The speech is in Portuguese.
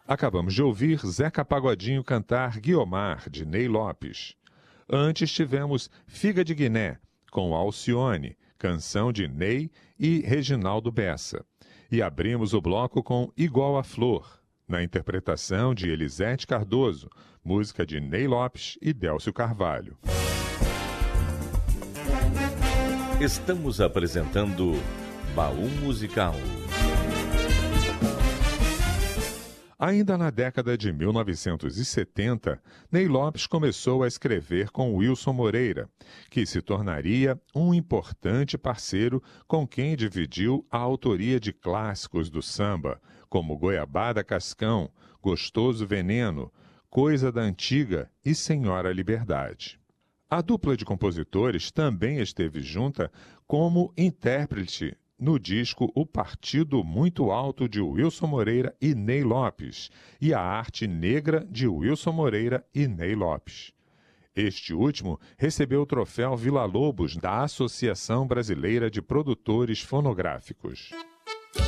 Acabamos de ouvir Zeca Pagodinho cantar Guiomar, de Ney Lopes. Antes tivemos Figa de Guiné, com Alcione, canção de Ney e Reginaldo Bessa. E abrimos o bloco com Igual a Flor, na interpretação de Elisete Cardoso, música de Ney Lopes e Délcio Carvalho. Estamos apresentando Baú Musical. Ainda na década de 1970, Ney Lopes começou a escrever com Wilson Moreira, que se tornaria um importante parceiro com quem dividiu a autoria de clássicos do samba, como Goiabada Cascão, Gostoso Veneno, Coisa da Antiga e Senhora Liberdade. A dupla de compositores também esteve junta como intérprete no disco O Partido Muito Alto de Wilson Moreira e Ney Lopes e A Arte Negra de Wilson Moreira e Ney Lopes. Este último recebeu o troféu Villa-Lobos da Associação Brasileira de Produtores Fonográficos.